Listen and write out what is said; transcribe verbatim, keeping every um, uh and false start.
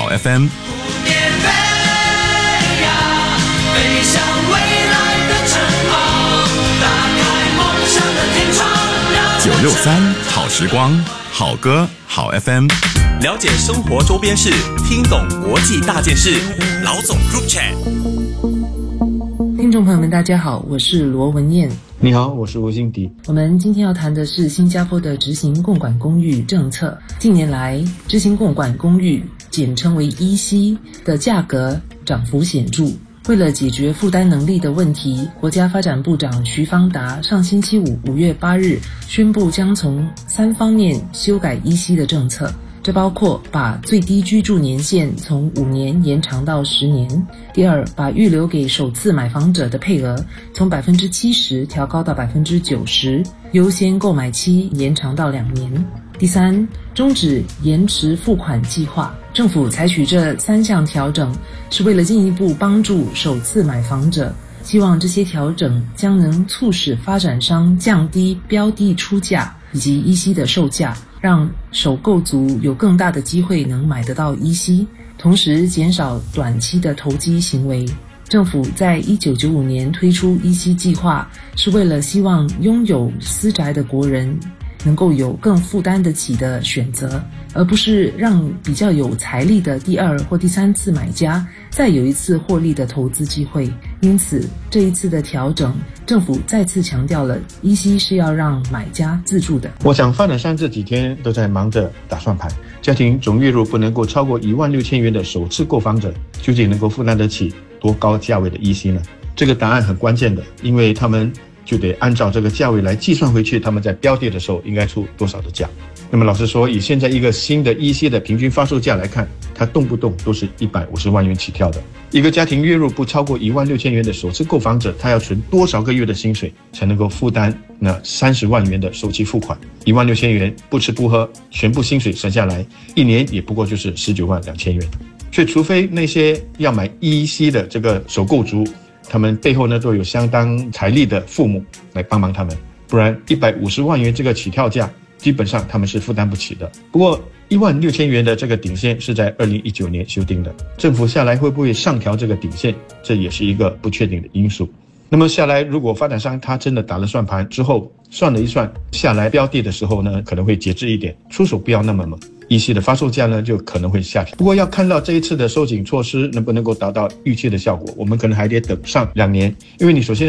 F M。九六三好时光，好歌好 F M。 了解生活周边事，听懂国际大件事。老总 Group Chat。 听众朋友们，大家好，我是罗文燕。 你好，我是吴欣迪。 我们今天要谈的是新加坡的执行共管公寓政策。近年来，执行共管公寓，简称为 E C 的价格涨幅显著。为了解决负担能力的问题，国家发展部长徐方达上星期五五月八日宣布，将从三方面修改 E C 的政策。这包括把最低居住年限从五年延长到十年；第二，把预留给首次买房者的配额从百分之七十调高到百分之九十，优先购买期延长到两年；第三，终止延迟付款计划。政府采取这三项调整，是为了进一步帮助首次买房者。希望这些调整将能促使发展商降低标的出价以及 E C 的售价，让首购族有更大的机会能买得到 E C， 同时减少短期的投机行为。政府在一九九五年推出 E C 计划，是为了希望拥有私宅的国人能够有更负担得起的选择，而不是让比较有财力的第二或第三次买家再有一次获利的投资机会。因此，这一次的调整，政府再次强调了 E C 是要让买家自住的。 我想发展商这几天都在忙着打算盘，家庭总月入不能够超过一万六千元的首次购房者，究竟能够负担得起多高价位的 E C 呢？这个答案很关键的，因为他们就得按照这个价位来计算回去，他们在标的的时候应该出多少的价。那么老实说，以现在一个新的 E C 的平均发售价来看，它动不动都是一百五十万元起跳的。一个家庭月入不超过一万六千元的首次购房者，他要存多少个月的薪水才能够负担那三十万元的首期付款？一万六千元不吃不喝，全部薪水省下来，一年也不过就是十九万两千元。却除非那些要买 E C 的这个首购族，他们背后呢都有相当财力的父母来帮忙他们，不然一百五十万元这个起跳价，基本上他们是负担不起的。不过一万六千元的这个顶线是在二零一九年修订的，政府下来会不会上调这个顶线，这也是一个不确定的因素。那么下来，如果发展商他真的打了算盘之后，算了一算下来标的的时候呢，可能会节制一点，出手不要那么猛，E C 的发售价呢就可能会下调。不过要看到这一次的收紧措施能不能够达到预期的效果，我们可能还得等上两年，因为你首先